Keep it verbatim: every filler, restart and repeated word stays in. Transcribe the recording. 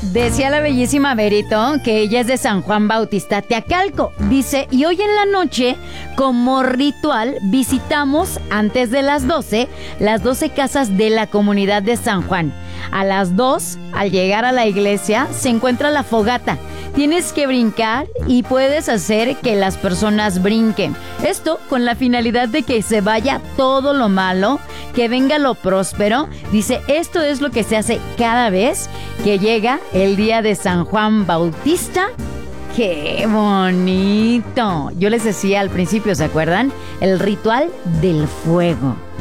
Decía la bellísima Berito que ella es de San Juan Bautista, Teacalco. Dice, y hoy en la noche, como ritual, visitamos antes de las doce, las doce casas de la comunidad de San Juan. A las dos, al llegar a la iglesia, se encuentra la fogata. Tienes que brincar y puedes hacer que las personas brinquen. Esto con la finalidad de que se vaya todo lo malo, que venga lo próspero. Dice, esto es lo que se hace cada vez que llega el día de San Juan Bautista. ¡Qué bonito! Yo les decía al principio, ¿se acuerdan? El ritual del fuego.